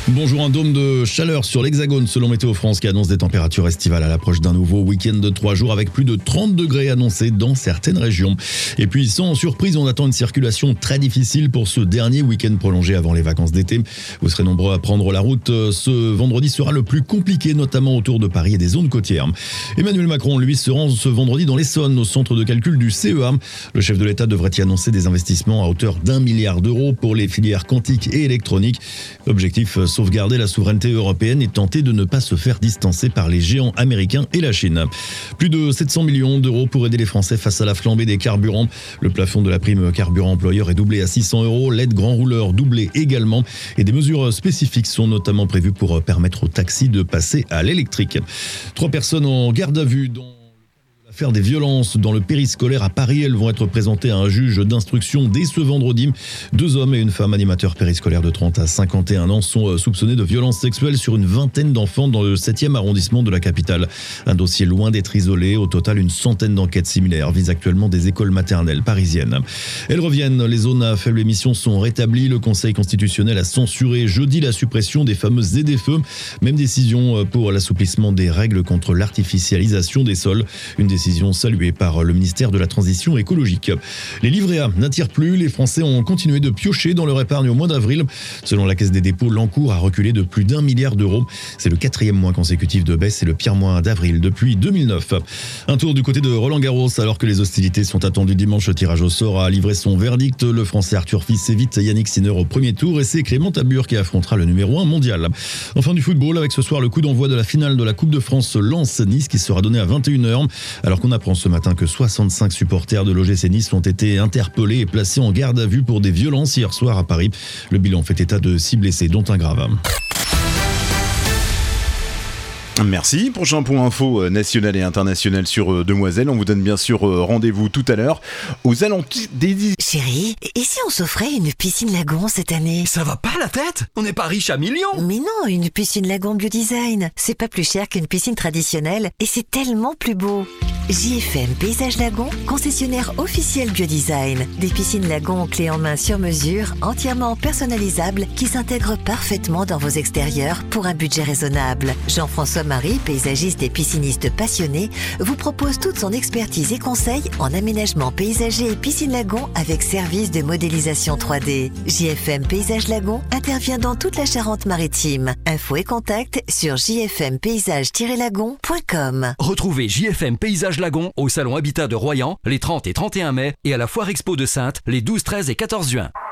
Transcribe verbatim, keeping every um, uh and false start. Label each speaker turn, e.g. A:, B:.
A: Bonjour, un dôme de chaleur sur l'Hexagone selon Météo France qui annonce des températures estivales à l'approche d'un nouveau week-end de trois jours avec plus de trente degrés annoncés dans certaines régions. Et puis sans surprise, on attend une circulation très difficile pour ce dernier week-end prolongé avant les vacances d'été. Vous serez nombreux à prendre la route. Ce vendredi sera le plus compliqué, notamment autour de Paris et des zones côtières. Emmanuel Macron, lui, se rend ce vendredi dans l'Essonne, au centre de calcul du C E A. Le chef de l'État devrait y annoncer des investissements à hauteur d'un milliard d'euros pour les filières quantiques et électroniques. Objectif, sauvegarder la souveraineté européenne et tenter de ne pas se faire distancer par les géants américains et la Chine. Plus de sept cents millions d'euros pour aider les Français face à la flambée des carburants. Le plafond de la prime carburant employeur est doublé à six cents euros, l'aide grand rouleur doublée également. Et des mesures spécifiques sont notamment prévues pour permettre aux taxis de passer à l'électrique. Trois personnes en garde à vue dans l'affaire des violences dans le périscolaire à Paris. Elles vont être présentées à un juge d'instruction dès ce vendredi. Deux hommes et une femme animateurs périscolaires de trente à cinquante et un ans sont soupçonnés de violences sexuelles sur une vingtaine d'enfants dans le septième arrondissement de la capitale. Un dossier loin d'être isolé. Au total, une centaine d'enquêtes similaires visent actuellement des écoles maternelles parisiennes. Elles reviennent. Les zones à faible émission sont rétablies. Le Conseil constitutionnel a censuré jeudi la suppression des fameuses Z D F E. Même décision pour l'assouplissement des règles contre l'artificialisation des sols. Une décision saluée par le ministère de la Transition écologique. Les livrets A n'attirent plus. Les Français ont continué de piocher dans leur épargne au mois d'avril. Selon la Caisse des dépôts, l'encours a reculé de plus d'un milliard d'euros. C'est le quatrième mois consécutif de baisse et le pire mois d'avril depuis deux mille neuf. Un tour du côté de Roland Garros. Alors que les hostilités sont attendues dimanche, le tirage au sort a livré son verdict. Le Français Arthur Fils évite Yannick Sinner au premier tour et c'est Clément Tabur qui affrontera le numéro un mondial. Enfin du football avec ce soir le coup d'envoi de la finale de la Coupe de France Lens-Nice qui sera donnée à vingt et une heures. Alors qu'on apprend ce matin que soixante-cinq supporters de l'O G C Nice ont été interpellés et placés en garde à vue pour des violences hier soir à Paris. Le bilan fait état de six blessés, dont un grave.
B: Merci. Prochain point info national et international sur Demoiselle. On vous donne bien sûr rendez-vous tout à l'heure aux alentours des...
C: Chérie, et si on s'offrait une piscine lagon cette année ?
D: Ça va pas la tête ? On n'est pas riche à millions.
C: Mais non, une piscine lagon Biodesign. C'est pas plus cher qu'une piscine traditionnelle et c'est tellement plus beau. J F M Paysage Lagon, concessionnaire officiel Biodesign. Des piscines lagon clés en main sur mesure, entièrement personnalisables, qui s'intègrent parfaitement dans vos extérieurs pour un budget raisonnable. Jean-François Marie, paysagiste et pisciniste passionné, vous propose toute son expertise et conseils en aménagement paysager et piscine lagon avec service de modélisation trois D. J F M Paysage Lagon intervient dans toute la Charente-Maritime. Infos et contacts sur j f m paysage tiret lagon point com.
D: Retrouvez J F M Paysage Lagon au Salon Habitat de Royan les trente et trente et un mai et à la Foire Expo de Saintes les douze, treize et quatorze juin.